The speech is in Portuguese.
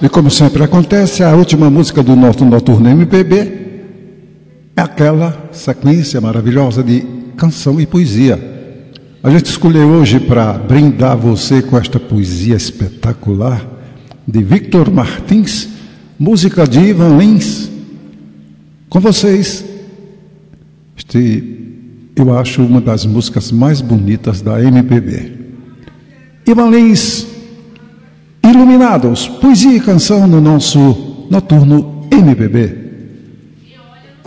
E como sempre acontece, a última música do nosso Noturno MPB é aquela sequência maravilhosa de canção e poesia. A gente escolheu hoje para brindar você com esta poesia espetacular de Victor Martins, música de Ivan Lins. Com vocês, eu acho uma das músicas mais bonitas da MPB. Ivan Lins, Iluminados, poesia e canção no nosso Noturno MPB.